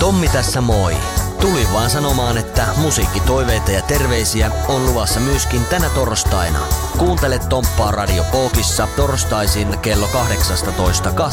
Tommi tässä moi. Tulin vaan sanomaan, että musiikkitoiveita ja terveisiä on luvassa myöskin tänä torstaina. Kuuntele Tomppaa Radio Pookissa torstaisin kello 18